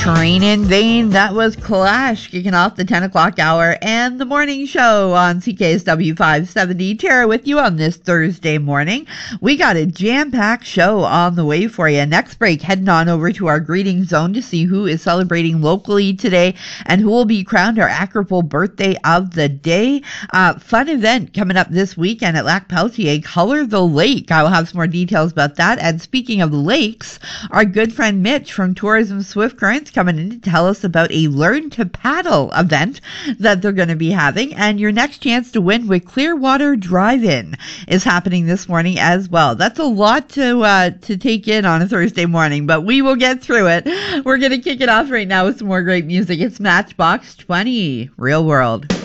Train in Vain. That was Clash kicking off the 10 o'clock hour and the morning show on CKSW 570. Tara with you on this Thursday morning. We got a jam-packed show on the way for you. Next break, heading on over to our greeting zone to see who is celebrating locally today and who will be crowned our Acropole birthday of the day. Fun event coming up this weekend at Lac Pelletier, Color the Lake. I will have some more details about that. And speaking of the lakes, our good friend Mitch from Tourism Swift Currents coming in to tell us about a Learn to Paddle event that they're going to be having. And your next chance to win with Clearwater Drive-In is happening this morning as well. That's a lot to take in on a Thursday morning, but we will get through it. We're going to kick it off right now with some more great music. It's Matchbox 20, Real World.